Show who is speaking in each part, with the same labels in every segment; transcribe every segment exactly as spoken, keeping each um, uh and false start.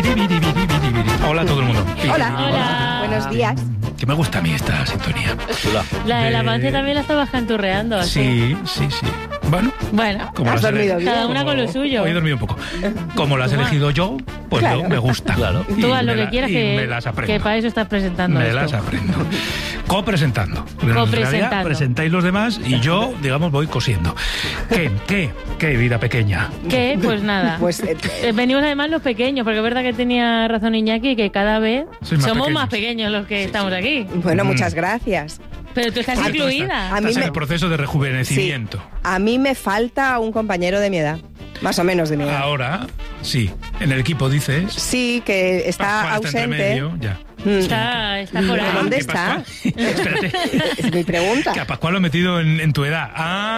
Speaker 1: Hola a todo el mundo.
Speaker 2: Hola.
Speaker 3: Hola.
Speaker 2: Buenos días.
Speaker 1: Que me gusta a mí esta sintonía.
Speaker 3: La de la
Speaker 1: De-
Speaker 3: Pance también la estabas canturreando. así.
Speaker 1: Sí, sí, sí. Bueno,
Speaker 3: Bueno,
Speaker 1: como
Speaker 2: Has
Speaker 1: las he
Speaker 2: dormido
Speaker 1: ele-
Speaker 2: bien.
Speaker 3: cada una con lo suyo.
Speaker 1: Hoy he dormido un poco. Como las he elegido yo, pues
Speaker 2: Claro.
Speaker 1: yo me gusta. Claro.
Speaker 3: Tú haz lo que quieras, que,
Speaker 1: me las aprendo.
Speaker 3: que para eso estás presentando
Speaker 1: Me
Speaker 3: esto.
Speaker 1: las aprendo. Co-presentando. En
Speaker 3: Co-presentando.
Speaker 1: realidad, presentáis los demás y yo, digamos, voy cosiendo. ¿Qué? ¿Qué? ¿Qué vida pequeña?
Speaker 3: ¿Qué? Pues nada.
Speaker 2: Pues eh,
Speaker 3: Eh, Venimos además los pequeños, porque es verdad que tenía razón Iñaki, que cada vez
Speaker 1: Sois más
Speaker 3: somos
Speaker 1: pequeños.
Speaker 3: más pequeños los que estamos aquí.
Speaker 2: bueno,
Speaker 1: Mm.
Speaker 2: muchas gracias.
Speaker 3: Pero tú estás
Speaker 1: Ah, tú
Speaker 3: incluida.
Speaker 1: estás-
Speaker 2: A mí
Speaker 1: estás en
Speaker 2: me-
Speaker 1: el proceso de rejuvenecimiento.
Speaker 2: A mí me falta un compañero de mi edad, más o menos de mi edad.
Speaker 1: Ahora, sí. En el equipo dices.
Speaker 2: Sí, que está
Speaker 1: Pascual está entre
Speaker 2: ausente.
Speaker 1: medio, ya.
Speaker 2: Mm.
Speaker 3: Está, está por ahí.
Speaker 2: ¿Dónde
Speaker 1: ¿Qué
Speaker 2: está?
Speaker 1: Pascual? Espérate.
Speaker 2: Es mi pregunta.
Speaker 1: Que a Pascual lo he metido en, en tu edad.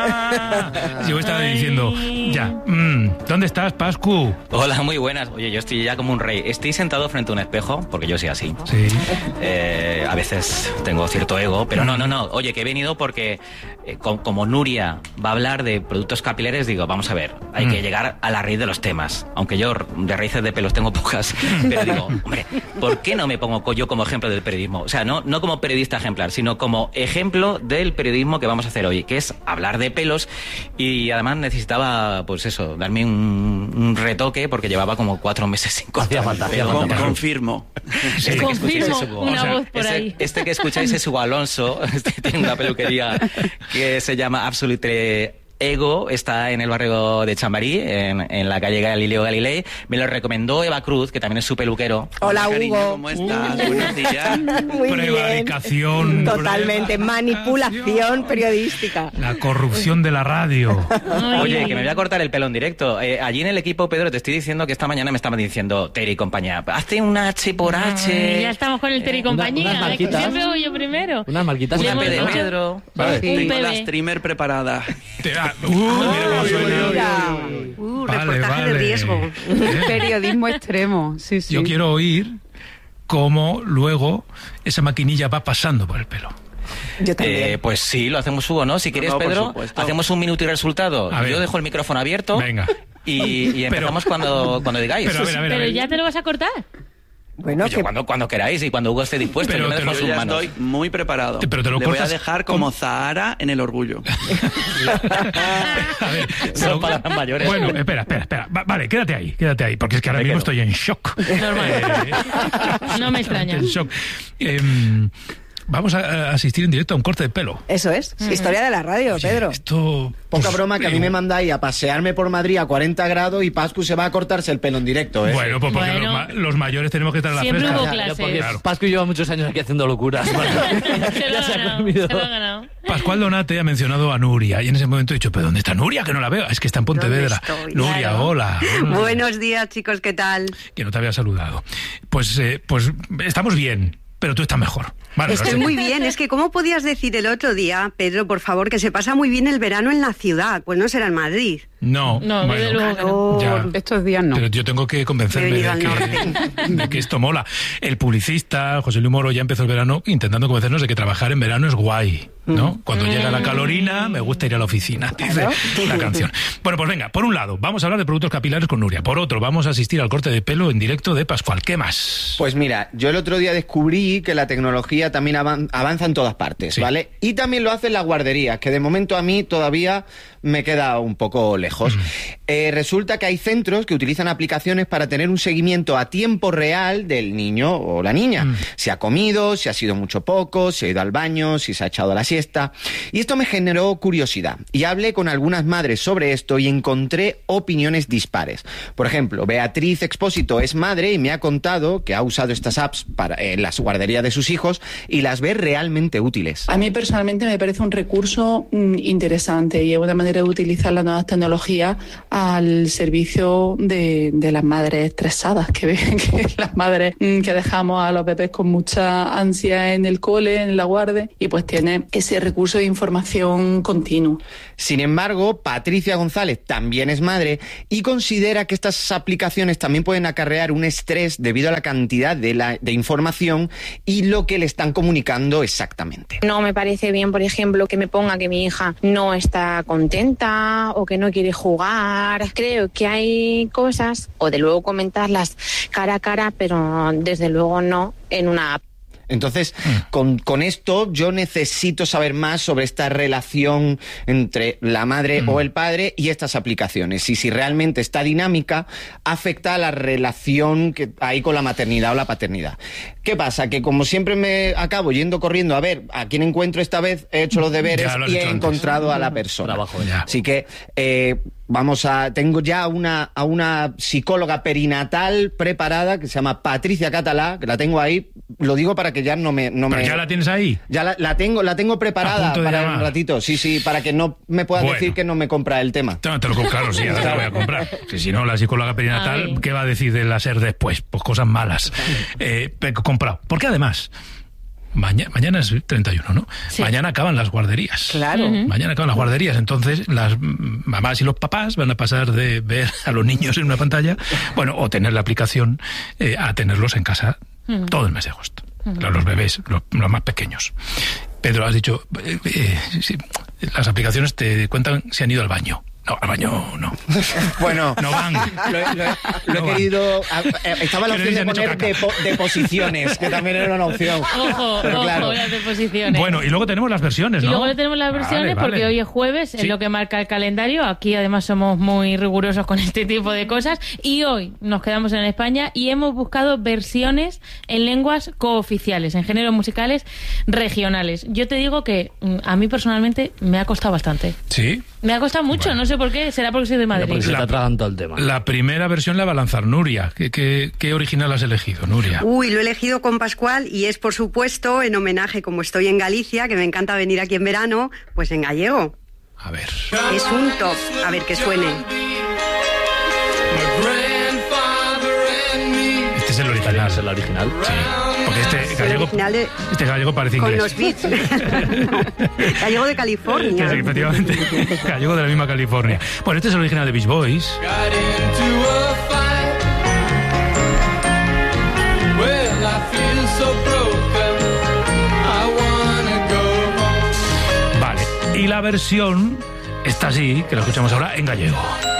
Speaker 1: Ah, yo estaba
Speaker 3: Ay.
Speaker 1: diciendo, ya. mm, ¿Dónde estás, Pascu?
Speaker 4: Hola, muy buenas. Oye, yo estoy ya como un rey. Estoy sentado frente a un espejo, porque yo soy así.
Speaker 1: Sí.
Speaker 4: Eh, a veces tengo cierto ego, pero no, no, no. Oye, que he venido porque eh, com- como Nuria va a hablar de productos capilares, digo, vamos a ver, hay
Speaker 1: Mm.
Speaker 4: que llegar a la raíz de los temas. Aunque yo de raíces de pelos tengo pocas, pero digo, hombre, ¿por qué no me pongo co- yo como ejemplo del periodismo? O sea, no, no como periodista ejemplar, sino como ejemplo del periodismo que vamos a hacer hoy, que es hablar de pelos. Y además necesitaba, pues eso, darme un, un retoque porque llevaba como cuatro meses sin cortar el pelo.
Speaker 5: Con- confirmo.
Speaker 4: Este que escucháis
Speaker 3: Confirmo
Speaker 4: es Hugo.
Speaker 3: una
Speaker 4: O sea,
Speaker 3: voz por
Speaker 4: este,
Speaker 3: ahí.
Speaker 4: este que escucháis es Hugo Alonso. Este tiene una peluquería que se llama Absolute Ego. Está en el barrio de Chamberí, en, en la calle Galileo Galilei. Me lo recomendó Eva Cruz, que también es su peluquero.
Speaker 2: Hola,
Speaker 5: Cariño,
Speaker 2: Hugo.
Speaker 5: ¿cómo estás? Buenos días.
Speaker 2: Muy bien.
Speaker 1: Prevaricación.
Speaker 2: Totalmente. Manipulación periodística.
Speaker 1: La corrupción de la radio.
Speaker 3: Ay.
Speaker 4: Oye, que me voy a cortar el pelo en directo. Eh, allí en el equipo, Pedro, te estoy diciendo que esta mañana me estaban diciendo Terry y compañía, hazte un H por
Speaker 3: Ay,
Speaker 4: H.
Speaker 3: ya estamos con el Terry y compañía.
Speaker 6: unas
Speaker 3: ¿eh? Que
Speaker 6: marquitas.
Speaker 3: siempre voy yo primero.
Speaker 6: Unas marquitas.
Speaker 3: Le
Speaker 4: Una
Speaker 3: hemos
Speaker 4: P de
Speaker 3: dicho-
Speaker 4: Pedro.
Speaker 1: Vale.
Speaker 3: Sí. Un
Speaker 5: Tengo
Speaker 3: P
Speaker 5: la
Speaker 3: B.
Speaker 5: streamer preparada.
Speaker 1: Te- ah, uh, mira cómo suena.
Speaker 2: Mira.
Speaker 7: Uh,
Speaker 1: Vale,
Speaker 7: reportaje
Speaker 1: vale.
Speaker 7: de riesgo.
Speaker 1: ¿Eh?
Speaker 7: Periodismo extremo. Sí, sí.
Speaker 1: Yo quiero oír cómo luego esa maquinilla va pasando por el pelo.
Speaker 2: Yo también.
Speaker 4: Eh, pues sí, lo hacemos, Hugo, ¿no? Si quieres,
Speaker 5: No, por
Speaker 4: Pedro,
Speaker 5: supuesto.
Speaker 4: hacemos un minuto y resultado.
Speaker 1: A ver.
Speaker 4: Yo dejo el micrófono abierto.
Speaker 1: Venga.
Speaker 4: Y, y empezamos cuando, cuando digáis.
Speaker 1: Pero a ver, a ver, a
Speaker 3: Pero
Speaker 1: ver.
Speaker 3: ya te lo vas a cortar.
Speaker 2: bueno,
Speaker 4: Pues yo
Speaker 2: que
Speaker 4: cuando, cuando queráis y cuando Hugo esté dispuesto.
Speaker 1: Pero
Speaker 4: yo me
Speaker 1: te
Speaker 4: dejo
Speaker 1: lo-
Speaker 4: en
Speaker 5: Yo
Speaker 4: sus
Speaker 5: ya
Speaker 4: manos.
Speaker 5: estoy muy preparado.
Speaker 1: Te- pero te lo
Speaker 5: Le voy a
Speaker 1: cortas
Speaker 5: dejar
Speaker 1: con-
Speaker 5: como Zahara en el orgullo.
Speaker 1: A ver,
Speaker 4: Son
Speaker 1: pero-
Speaker 4: palabras mayores.
Speaker 1: Bueno, espera, espera, espera. Va- vale, quédate ahí, quédate ahí, porque es que ahora
Speaker 4: Me
Speaker 1: mismo
Speaker 4: quedo.
Speaker 1: estoy en shock.
Speaker 3: Normal.
Speaker 1: Eh,
Speaker 3: No me extraña.
Speaker 1: En shock. Em, vamos a, a asistir en directo a un corte de pelo.
Speaker 2: eso es. Historia de la radio,
Speaker 1: Oye,
Speaker 2: Pedro.
Speaker 1: Esto.
Speaker 6: Poca
Speaker 1: pues,
Speaker 6: broma que a mí
Speaker 1: digo,
Speaker 6: me mandáis a pasearme por Madrid a cuarenta grados y Pascu se va a cortarse el pelo en directo, ¿eh?
Speaker 1: Bueno, pues porque
Speaker 3: Bueno.
Speaker 1: Los, ma- los mayores tenemos que estar a la
Speaker 3: Siempre
Speaker 1: fresca.
Speaker 3: hubo
Speaker 1: Ya,
Speaker 3: clases.
Speaker 1: porque, claro.
Speaker 6: Pascu lleva muchos años aquí haciendo locuras.
Speaker 3: Se lo
Speaker 6: Ya
Speaker 3: ha
Speaker 6: se ha
Speaker 3: ganado.
Speaker 6: comido.
Speaker 3: Se lo ha ganado.
Speaker 1: Pascual Donate ha mencionado a Nuria y en ese momento he dicho, ¿pero dónde está Nuria? Que no la veo. Es que está en Pontevedra.
Speaker 7: ¿Dónde estoy?
Speaker 1: Nuria,
Speaker 3: Claro.
Speaker 1: hola.
Speaker 7: Buenos días, chicos, ¿qué tal?
Speaker 1: Que no te había saludado. Pues, eh, pues estamos bien, pero tú estás mejor. Vale,
Speaker 7: Estoy
Speaker 1: no sé.
Speaker 7: muy bien. Es que, ¿cómo podías decir el otro día, Pedro, por favor, que se pasa muy bien el verano en la ciudad? Pues no será en Madrid.
Speaker 1: No,
Speaker 3: No,
Speaker 1: bueno,
Speaker 3: desde luego que no.
Speaker 1: ya.
Speaker 7: Estos días no.
Speaker 1: Pero yo tengo que convencerme
Speaker 7: Me he
Speaker 1: de
Speaker 7: venido al
Speaker 1: que, de que esto mola. El publicista, José Luis Moro, ya empezó el verano intentando convencernos de que trabajar en verano es guay, ¿no? Cuando llega la calorina, me gusta ir a la oficina, dice la canción. Bueno, pues venga, por un lado, vamos a hablar de productos capilares con Nuria. Por otro, vamos a asistir al corte de pelo en directo de Pascual. ¿Qué más?
Speaker 6: Pues mira, yo el otro día descubrí que la tecnología también avan- avanza en todas partes,
Speaker 1: Sí.
Speaker 6: ¿vale? Y también lo hacen las guarderías, que de momento a mí todavía me queda un poco lejos. Eh, resulta que hay centros que utilizan aplicaciones para tener un seguimiento a tiempo real del niño o la niña.
Speaker 1: Mm.
Speaker 6: Si ha comido, si ha sido mucho poco, si ha ido al baño, si se ha echado a la siesta. Y esto me generó curiosidad. Y hablé con algunas madres sobre esto y encontré opiniones dispares. Por ejemplo, Beatriz Expósito es madre y me ha contado que ha usado estas apps para, en las guarderías de sus hijos y las ve realmente útiles.
Speaker 8: A mí personalmente me parece un recurso mm, interesante y es una manera de utilizar las nuevas tecnologías al servicio de, de las madres estresadas, que ven que las madres mm, que dejamos a los bebés con mucha ansia en el cole, en la guardia, y pues tiene ese recurso de información continuo.
Speaker 6: Sin embargo, Patricia González también es madre y considera que estas aplicaciones también pueden acarrear un estrés debido a la cantidad de, la, de información y lo que le están comunicando exactamente.
Speaker 9: No me parece bien, por ejemplo, que me ponga que mi hija no está contenta o que no quiere jugar comentar, creo que hay cosas, o de luego comentarlas cara a cara, pero desde luego no en una app.
Speaker 6: Entonces, con, con esto yo necesito saber más sobre esta relación entre la madre mm. o el padre y estas aplicaciones. Y si realmente esta dinámica afecta a la relación que hay con la maternidad o la paternidad. ¿Qué pasa? Que como siempre me acabo yendo corriendo a ver a quién encuentro esta vez, he hecho los deberes y he antes. encontrado a la persona.
Speaker 10: Trabajo, ya.
Speaker 6: Así que... Eh, Vamos a, tengo ya una, a una psicóloga perinatal preparada que se llama Patricia Catalá, que la tengo ahí. Lo digo para que ya no me, no
Speaker 1: ¿Pero
Speaker 6: me.
Speaker 1: ya la tienes ahí?
Speaker 6: Ya la, la tengo, la tengo preparada para llamar. Un ratito. Sí, sí, para que no me puedas bueno. decir que no me compra el tema.
Speaker 1: No, te lo claro, sí, ahora te lo voy a comprar. Que si no, la psicóloga perinatal, ¿qué va a decir de la ser después? Pues cosas malas. Eh, comprado. Porque además. Mañana, mañana es treinta y uno, ¿no? Sí. Mañana acaban las guarderías.
Speaker 2: Claro. Uh-huh.
Speaker 1: Mañana acaban las guarderías. Entonces, las mamás y los papás van a pasar de ver a los niños en una pantalla, bueno, o tener la aplicación, eh, a tenerlos en casa uh-huh. todo el mes de agosto. Uh-huh. Los bebés, los, los más pequeños. Pedro, has dicho, eh, eh, sí, las aplicaciones te cuentan si han ido al baño. No, al baño no.
Speaker 6: Bueno,
Speaker 1: no van.
Speaker 6: Lo, lo, lo
Speaker 1: no
Speaker 6: he
Speaker 1: van.
Speaker 6: querido. Estaba la opción de poner depo, deposiciones, que también era una opción.
Speaker 3: Ojo,
Speaker 6: Pero
Speaker 3: ojo,
Speaker 6: claro.
Speaker 3: las deposiciones.
Speaker 1: Bueno, y luego tenemos las versiones, ¿no?
Speaker 3: Y luego tenemos las versiones
Speaker 1: vale,
Speaker 3: porque
Speaker 1: vale.
Speaker 3: hoy es jueves,
Speaker 1: sí.
Speaker 3: es lo que marca el calendario. Aquí además somos muy rigurosos con este tipo de cosas. Y hoy nos quedamos en España y hemos buscado versiones en lenguas cooficiales, en géneros musicales regionales. Yo te digo que a mí personalmente me ha costado bastante.
Speaker 1: ¿Sí?
Speaker 3: Me ha costado mucho, bueno. no sé por qué, será porque soy de Madrid.
Speaker 10: Se está tragando el tema.
Speaker 1: La primera versión la va a lanzar Nuria. ¿Qué, qué, qué original has elegido, Nuria?
Speaker 7: Uy, lo he elegido con Pascual y es, por supuesto, en homenaje, como estoy en Galicia, que me encanta venir aquí en verano, pues en gallego.
Speaker 1: A ver.
Speaker 7: Es un top. A ver, que suene.
Speaker 1: Este es el original.
Speaker 10: ¿Es el original?
Speaker 1: Sí. Porque este gallego,
Speaker 7: de,
Speaker 1: este gallego parece inglés.
Speaker 7: Con los beats. No, gallego de California.
Speaker 1: Sí, efectivamente. Gallego de la misma California. Bueno, este es el original de Beach Boys. Vale. Y la versión está así, que la escuchamos ahora en gallego.